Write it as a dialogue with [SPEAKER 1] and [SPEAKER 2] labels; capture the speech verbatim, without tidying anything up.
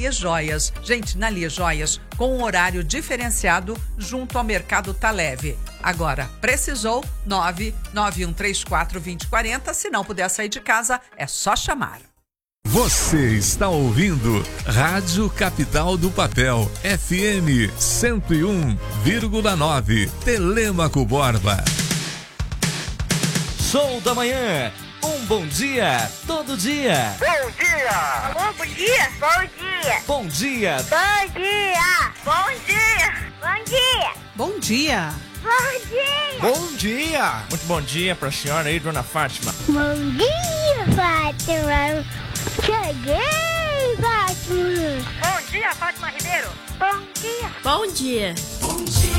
[SPEAKER 1] Lia Joias. Gente, na Lia Joias, com um horário diferenciado junto ao Mercado Tá Leve. Agora, precisou? nove nove um três quatro dois zero quatro zero. Se não puder sair de casa, é só chamar.
[SPEAKER 2] Você está ouvindo Rádio Capital do Papel, F M cento e um vírgula nove, Telêmaco Borba.
[SPEAKER 3] Show da manhã, um bom dia, todo dia.
[SPEAKER 4] Bom dia!
[SPEAKER 5] Alô, bom dia! Bom dia!
[SPEAKER 3] Bom dia.
[SPEAKER 5] Bom dia! Bom dia! Bom dia!
[SPEAKER 6] Bom dia!
[SPEAKER 5] Bom dia!
[SPEAKER 4] Bom dia!
[SPEAKER 3] Muito bom dia pra senhora aí, dona Fátima.
[SPEAKER 5] Bom dia, Fátima! Cheguei, Fátima!
[SPEAKER 4] Bom dia, Fátima Ribeiro!
[SPEAKER 5] Bom dia!
[SPEAKER 6] Bom dia!
[SPEAKER 7] Bom dia.